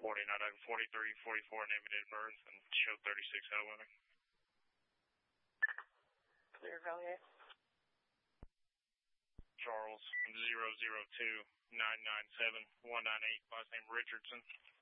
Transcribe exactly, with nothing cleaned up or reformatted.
forty, not over forty-three, forty-four, name and date of birth, and show thirty-six oh one. Clear, Valier. Charles, zero zero two, nine nine seven, one nine eight, last name Richardson.